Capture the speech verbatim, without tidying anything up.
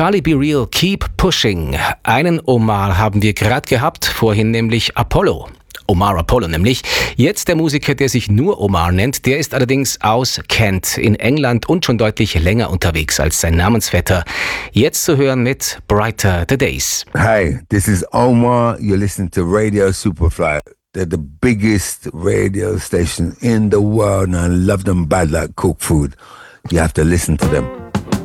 Charlie Be Real, Keep Pushing. Einen Omar haben wir gerade gehabt, vorhin nämlich Apollo. Omar Apollo nämlich. Jetzt der Musiker, der sich nur Omar nennt, der ist allerdings aus Kent in England und schon deutlich länger unterwegs als sein Namensvetter. Jetzt zu hören mit Brighter the Days. Hi, this is Omar. You're listening to Radio Superfly. They're the biggest radio station in the world and I love them bad like cooked food. You have to listen to them.